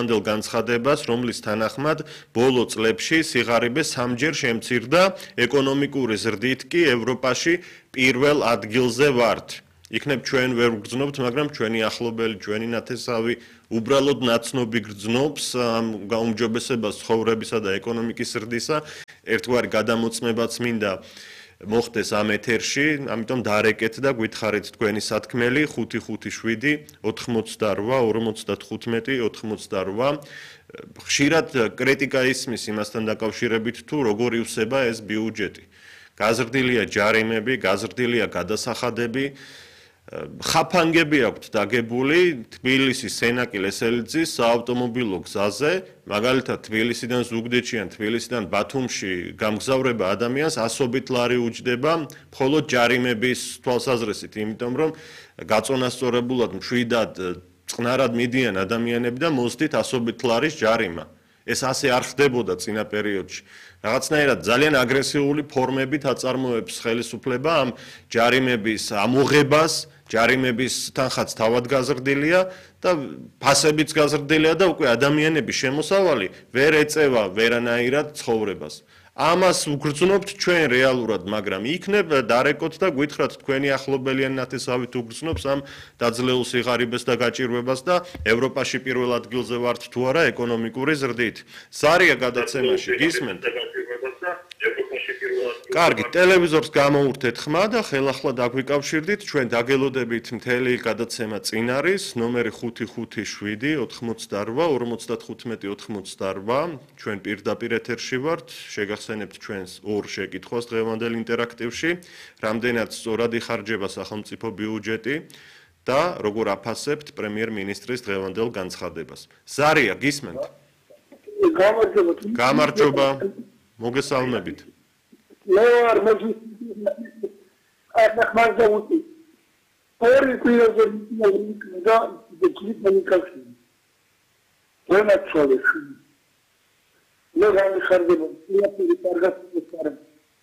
დღევანდელ განცხადებას, რომლის თანახმად ბოლო წლებში სიღარიბე 3-ჯერ შემცირდა, ეკონომიკური ზრდით კი ევროპაში პირველ ადგილზე ვართ. იქნებ ჩვენ ვერ ვგრძნობთ, მაგრამ ჩვენი ახლობელი, ჩვენი ნათესავი უბრალოდ ნაცნობი გრძნობს ამ გაუმჯობესებას ცხოვრებისა და ეკონომიკის ზრდისა. ერთგვარი გადამოწმებაც მინდა მოხდეს ამ ეთერში, ამიტომ დარეკეთ და გითხარით თქვენი სათქმელი 557 88 55 88. ხშირად კრიტიკა ისმის იმასთან დაკავშირებით თუ როგორ ივსება ეს ბიუჯეტი. გაზრდილია ჯარიმები, გაზრდილია გადასახადები, ხაფანგები აქვთ დაგებული თბილისის სენაკი ლესელიძის საავტომობილო გზაზე, მაგალითად თბილისიდან ზუგდიდში ან თბილისიდან ბათუმში გამგზავრება ადამიანს ასობით ლარი უჯდება მხოლოდ ჯარიმების თვალსაზრისით, იმიტომ რომ გაწონასწორებულად მშვიდად წყნარად მიდიან ადამიანები და მოსდით ასობით ლარის ჯარიმა. ეს ასე არ ხდებოდა წინა პერიოდში. რაღაცნაირად ძალიან აგრესიული ფორმებით აწარმოებს ხელისუფლება ამ ჯარიმების ამოღებას, ჯარიმების თანხაც თავად გაზრდილია და ფასებიც გაზრდილია და უკვე ადამიანების შემოსავალი ვერ ეწევა ვერანაირად ცხოვრებას. ამას უგრძნობთ ჩვენ რეალურად, მაგრამ იქნებ დარეკოთ და გითხრათ თქვენი ახლობელიანი ნათესავით უგრძნობს ამ დაძლეულ სიღარიბეს და გაჭირვებას და ევროპაში პირველ ადგილზე ვართ თუ არა ეკონომიკური ზრდით. ზარია გადაცემაში გისმენთ? კარგი, ტელევიზორს გამოურთეთ ხმა და ხელახლა დაგვიკავშირდით, ჩვენ დაგელოდებით მთელი გადაცემა წინ არის, ნომერი 557 88 55 88. ჩვენ პირდაპირ ეთერში ვართ, შეგახსენებთ ჩვენს ორ შეკითხვას დღევანდელ ინტერაქტივში, რამდენად სწორად იხარჯება სახელმწიფო ბიუჯეტი და როგორ აფასებთ პრემიერ-მინისტრის დღევანდელ განცხადებას. ზარია, გისმენთ? გამარჯობა. მოგესალმებით. Lord, Moses, Ahmad, ორი პირზე და დეკლიფიკაცია. ვენაცოლეს. ლეგალი ხარდება, იაფი კარგად ხარ.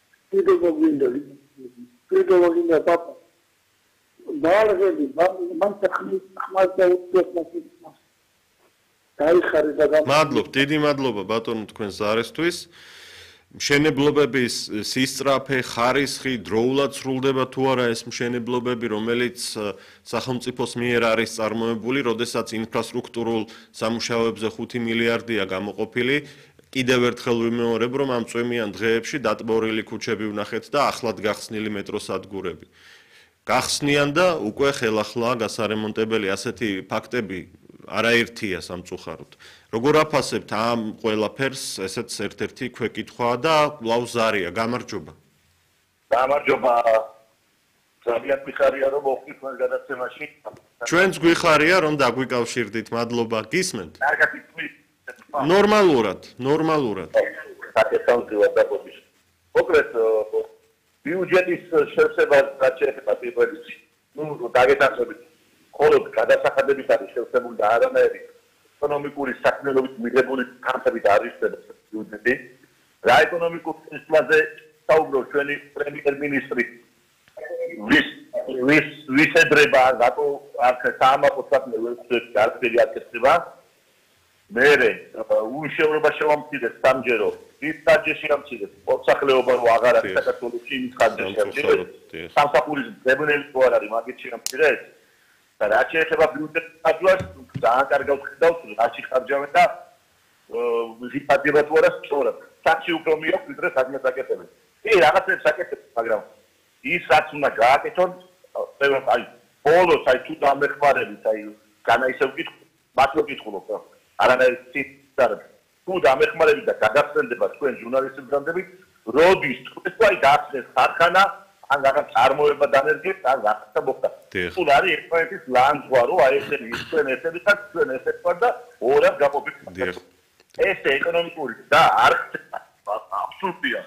კიდევ პაპა. ბალღები, მან თქმის ახმად და უცხოს დაიხარე და მადლობ, დიდი მადლობა ბატონო თქვენ ზარესთვის. მშენებლობების სისწრაფე, ხარისხი, დროულად სრულდება თუ არა ეს მშენებლობები, რომელიც სახელმწიფოს მიერ არის წარმოებული, როდესაც ინფრასტრუქტურულ სამუშაოებზე 5 მილიარდია გამოყოფილი. კიდევ ერთხელ ვიმეორებ, რომ ამ წვიმიან დღეებში დატბორილი ქუჩები ვნახეთ და ახლად გახსნილი მეტროსადგურები. გახსნიან და უკვე ხელახლა გასარემონტებელი ასეთი ფაქტები არაერთია სამწუხაროდ. როგორ აფასებთ ამ ყველაფერს, ესეც ერთ-ერთი ქვეკითხვაა და ლავზარია, გამარჯობა. გამარჯობა. ძალიან მიხარია რომ მოხდით თქვენ გადაცემაში. ჩვენც გვიხარია რომ დაგვიკავშირდით, მადლობა. გისმენთ? კარგად იცით. ნორმალურად. საკეთავთ და პოპის. მოკლედ ბიუჯეტის შევსება გაჩერება პირველში. დაგეთანხმებით. მხოლოდ გადასახადებით არის შევსებული და არანაირი ეკონომიკური საქმიანობით მიღებული თანხებით არ იხსნება ბიუჯეტი. რა ეკონომიკურ სისტემაზე საუბრობს ჩვენი პრემიერ-მინისტრი ვის ედრება რატო აქ საამაყო საქმე ვერ ხდება არაფერი არ ხდება. მერე უშევრობა შევამცირდეს სამჯერო ის საჯეში ამცირდეს მოსახლეობა რო აღარ არის საქართველოში იმის ხარჯზე შემცირდეს სამსახურის ძებნელი თუ არ არის მაგით შემცირდეს და რაც შეეხება ბიუჯეტის დაწვას ძალიან კარგად ხედავთ რაში ხარჯავენ და ვიზიტადება თუ არა სწორად საჭი უფრო მიაქვს ვიდრე საქმე საკეთებენ კი რაღაცებს საკეთებს მაგრამ ის რაც უნდა გააკეთონ აი ბოლოს აი თუ დამეხმარებით აი განაისევ კითხულობ მათ რო კითხულობ არანაირი ციტარ თუ დამეხმარებით და გადაგხსენდება თქვენ ჟურნალისტებამდე როდის თქვენ აი გახსნეს ხარხანა ან რაღაც წარმოება დანერგეთ ან რაღაცა მოხდა თუ არის ერთმანეთის ლანძღვა რომ აი ესენი თქვენ ესენი და თქვენ ესეთი და ორად გაყოფით ეს ეკონომიკური და არ აბსურდია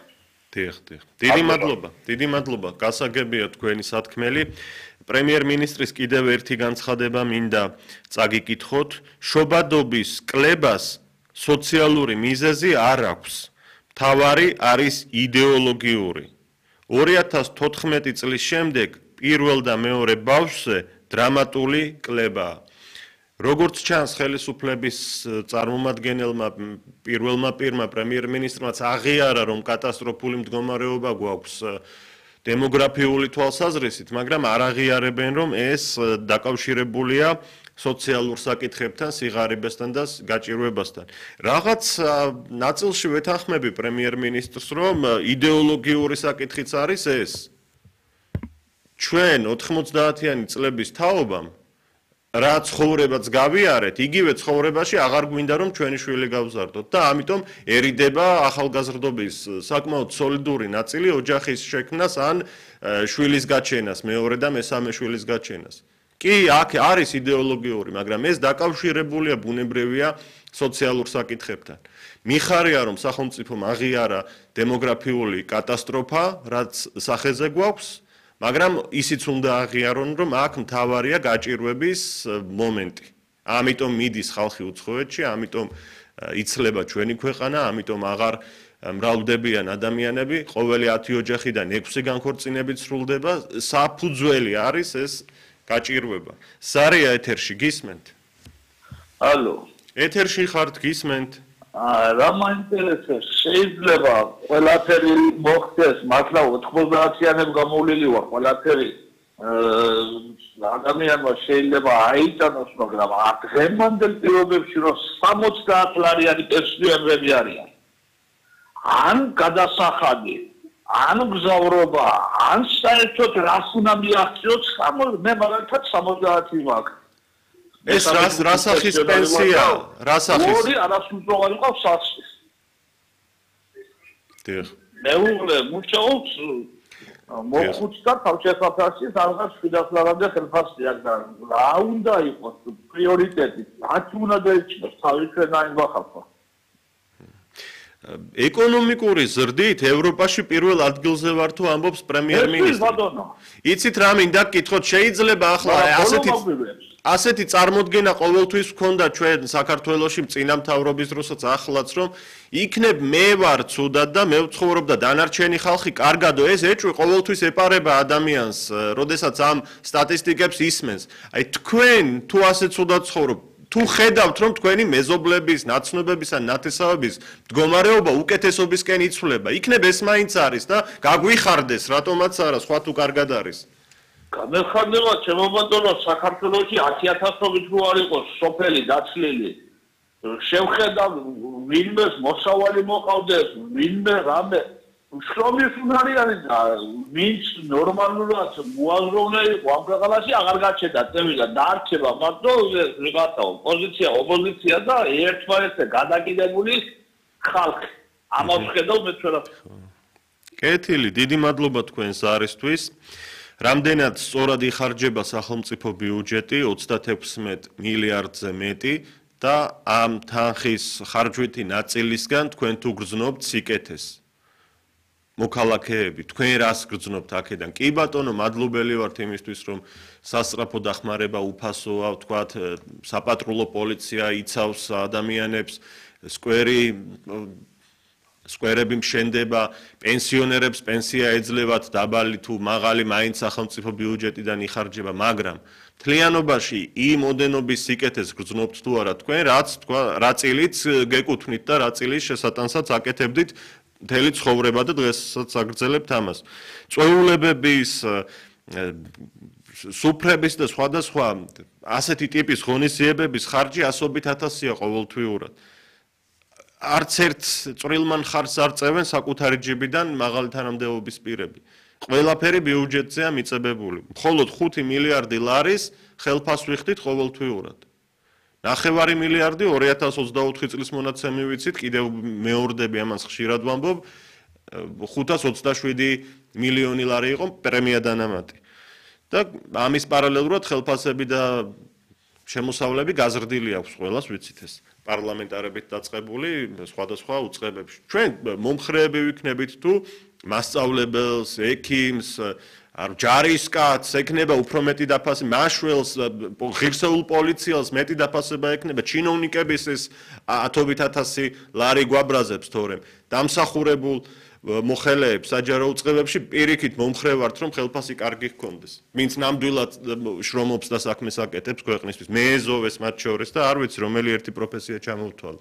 დიდი მადლობა გასაგებია თქვენი სათქმელი პრემიერ-მინისტრის კიდევ ერთი განცხადება მინდა წაგიკითხოთ შობადობის კლებას სოციალური მიზეზი არ აქვს მთავარი არის იდეოლოგიური 2014 წლის შემდეგ პირველ და მეორე ბავშვზე დრამატული კლებაა როგორც ჩანს ხელისუფლების წარმომადგენელმა პირველმა პირმა პრემიერ-მინისტრმაც აღიარა რომ კატასტროფული მდგომარეობა გვაქვს დემოგრაფიული თვალსაზრისით, მაგრამ არ აღიარებენ რომ ეს დაკავშირებულია სოციალურ საკითხებთან, სიღარიბესთან და გაჭირვებასთან. რაღაც ნაწილში ვეთანხმები პრემიერ-მინისტრს, რომ იდეოლოგიური საკითხიც არის ეს. ჩვენ 90-იანი წლების თაობამ რა ცხოვრებაც გავიარეთ, იგივე ცხოვრებაში აღარ გვინდა რომ ჩვენი შვილი გავზარდოთ და ამიტომერიდება ახალგაზრდობის საკმაოდ სოლიდური ნაწილი ოჯახის შექმნას ან შვილის გაჩენას, მეორე და მესამე შვილის გაჩენას. კი, აქ არის იდეოლოგიური, მაგრამ ეს დაკავშირებულია ბუნებრივია სოციალურ საკითხებთან. მიხარია რომ სახელმწიფომ აღიარა დემოგრაფიული კატასტროფა, რაც სახეზე გვაქვს, მაგრამ ისიც უნდა აღიარონ, რომ აქ მთავარია გაჭირვების მომენტი. ამიტომ მიდის ხალხი უცხოეთში, ამიტომ იცლება ჩვენი ქვეყანა, ამიტომ აღარ მრავლდებიან ადამიანები, ყოველი 10 ოჯახიდან 6 განქორწინებით სრულდება, საფუძველი არის ეს გაჭირვება. სარია ეთერში გისმენთ? ალო. ეთერში ხართ გისმენთ? რა მაინტერესებს, შეიძლება ყველაფერი მოხდეს, მართლა 90-იანებ გამოვლილი ვარ, ყველაფერი ადამიანმა შეიძლება აიტანოს, მაგრამ დღევანდელ პირობებში რომ 70 ლარიანი პენსიონერები არიან. ან გადასახადი, ან გზავრობა, ან საერთოდ რას უნდა მიაღწიოს, მე მაგალითად 70 მაქვს. ეს რა სახის პენსია? რა სახის? ორი არასრულწლოვანი ყავს სახის. დიახ. მეუღლე მუშაობს მოხუცთა თავშესაფარში რაღაც 700 ლარამდე ხელფასი აქვს და რა უნდა იყოს პრიორიტეტი? რაც უნდა დაიჭიროს თავი ჩვენ აი ვახავთ. ეკონომიკური ზრდით ევროპაში პირველ ადგილზე ვარ თუ ამბობს პრემიერ-მინისტრი. იცით რა მინდა გკითხოთ, შეიძლება ახლა ასეთი წარმოდგენა ყოველთვის გქონდა ჩვენ საქართველოში წინა მთავრობის დროსაც ახლაც რომ იქნებ მე ვარ ცუდად და მე ვცხოვრობ და დანარჩენი ხალხი კარგადო ეს ეჭვი ყოველთვის ეპარება ადამიანს, როდესაც ამ სტატისტიკებს ისმენს. აი თქვენ თუ ასე ცუდად ცხოვრობ, თუ ხედავთ რომ თქვენი მეზობლების, ნაცნობების ან ნათესავების მდგომარეობა უკეთესობისკენ იცვლება, იქნებ ეს მაინც არის და გაგვიხარდეს, რატომაც არა, სხვა თუ კარგად არის. გამეხარდება ჩემო ბატონო, საქართველოში 10,000-ობით რო არ იყოს სოფელი დაცლილი. შევხედავ ვინმეს მოსავალი მოყავდეს, ვინმე რამე შრომის უნარიანი და ვინც ნორმალურად მოაზროვნე იყო ამ ქვეყანაში აღარ გაჩნდა წევრი და დაარჩება მარტო ვიღაცა ოპოზიცია და ერთმანეთზე გადაკიდებული ხალხი. ამას ხედავ მე ჩვენა. კეთილი, დიდი მადლობა თქვენს არისთვის. რამდენად სწორად იხარჯება სახელმწიფო ბიუჯეტი 36 მილიარდზე მეტი და ამ თანხის ხარჯვითი ნაწილისგან თქვენ თუ გრძნობთ სიკეთეს. მოქალაქეები, თქვენ რას გრძნობთ აქედან? კი ბატონო, მადლობელი ვართ იმისთვის, რომ სასწრაფო დახმარება უფასოა, ვთქვათ, საპატრულო პოლიცია იცავს ადამიანებს, სკვერები მშენდება, პენსიონერებს პენსია ეძლევათ დაბალი თუ მაღალი, მაინც სახელმწიფო ბიუჯეტიდან იხარჯება, მაგრამ მთლიანობაში იმ ოდენობის სიკეთეს გრძნობთ თუ არა თქვენ, რა წილიც გეკუთვნით და რა წილის შესატანსაც აკეთებდით მთელი ცხოვრება და დღესაც აგრძელებთ ამას. წვეულებების, სუფრების და სხვადასხვა ასეთი ტიპის ღონისძიებების ხარჯი 100,000-ია ყოველთვიურად. არც ერთ წვრილმან ხარჯს არ წევენ საკუთარი ჯიბიდან მაღალი თანამდებობის პირები. ყველაფერი ბიუჯეტზეა მიწებებული. მხოლოდ 5 მილიარდი ლარის ხელფას ვიხდით ყოველთვიურად. 9 მილიარდი 2024 წლის მონაცემი ვიცით, კიდევ მეორდები ამას ხშირად ვამბობ, 527 მილიონი ლარი იყო პრემია დანამატი. და ამის პარალელურად ხელფასები და შემოსავლები გაზრდილი აქვს ყველას, ვიცით ეს. პარლამენტარებით დაწყებული სხვადასხვა უწყებებში. ჩვენ მომხრეები ვიქნებით თუ მასწავლებელს, ექიმს, ჯარისკაცს ექნება უფრო მეტი დაფასება, მაშველს, ღირსეულ პოლიციელს მეტი დაფასება ექნება, ჩინოვნიკების ეს 10,000 ლარი გვაბრაზებს თორემ. დამსახურებულ მოხელეებს საჯარო უწყებებში პირიქით მომხრევართ რომ ხელფასი კარგი გქონდეს. ვინც ნამდვილად შრომობს და საქმეს აკეთებს ქვეყნისთვის, მეეზოვეს მათ შორის და არ ვიცი რომელი ერთი პროფესია ჩამოვთვალე.